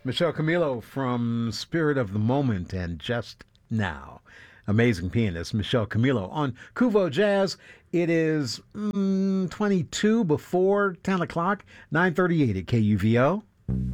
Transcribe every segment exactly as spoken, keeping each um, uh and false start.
Michelle Camilo from Spirit of the Moment and Just Now. Amazing pianist, Michelle Camilo on Kuvo Jazz. It is mm, twenty-two before ten o'clock, nine thirty-eight at K U V O.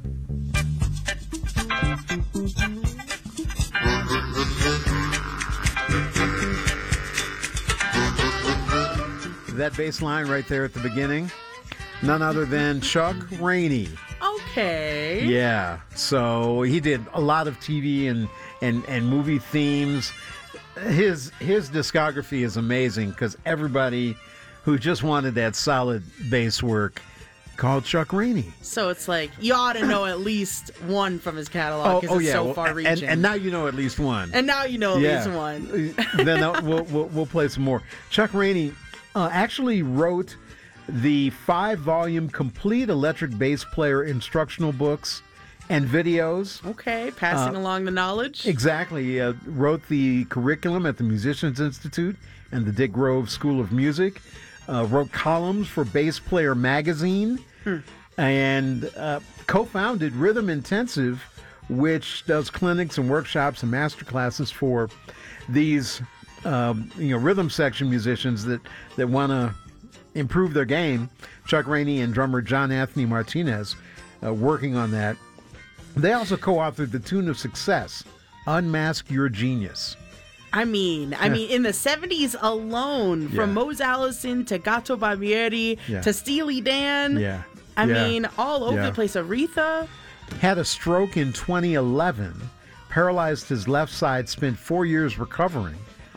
That bass line right there at the beginning, none other than Chuck Rainey. Okay. Yeah, so he did a lot of T V and, and, and movie themes. His his discography is amazing because everybody who just wanted that solid bass work called Chuck Rainey. So it's like you ought to know at least one from his catalog because oh, oh, it's yeah. so well, far-reaching. And, and now you know at least one. And now you know at yeah. least one. Then uh, we'll, we'll we'll play some more. Chuck Rainey uh, actually wrote the five-volume complete electric bass player instructional books and videos. Okay, passing uh, along the knowledge. Exactly. He uh, wrote the curriculum at the Musicians Institute and the Dick Grove School of Music. Uh, wrote columns for Bass Player Magazine. Hmm. And uh, co-founded Rhythm Intensive, which does clinics and workshops and master classes for these um, you know, rhythm section musicians that, that want to improve their game. Chuck Rainey and drummer John Anthony Martinez uh, working on that. They also co-authored The Tune of Success, Unmask Your Genius. I mean, I mean, in the seventies alone, from Yeah. Mose Allison to Gato Barbieri Yeah. to Steely Dan. Yeah. I Yeah. mean, all over Yeah. the place. Aretha. Had a stroke in twenty eleven, paralyzed his left side, spent four years recovering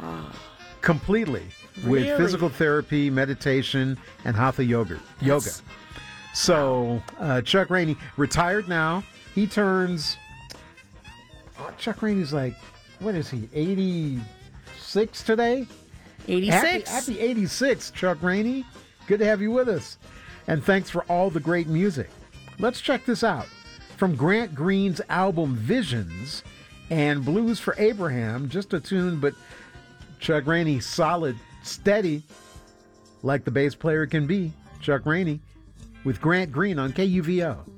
completely with Really? physical therapy, meditation, and hatha yoga. yoga. That's- So uh, Chuck Rainey, retired now. He turns, oh, Chuck Rainey's like, what is he, eighty-six today? eighty-six. Happy, happy eighty-six, Chuck Rainey. Good to have you with us. And thanks for all the great music. Let's check this out. From Grant Green's album Visions and Blues for Abraham, just a tune, but Chuck Rainey, solid, steady, like the bass player can be. Chuck Rainey with Grant Green on K U V O.